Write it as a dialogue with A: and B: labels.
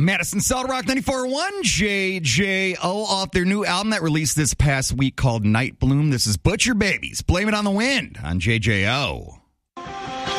A: Madison Solid Rock 94.1, JJO, off their new album that released this past week called Night Bloom. This is Butcher Babies. Blame It on the Wind on JJO.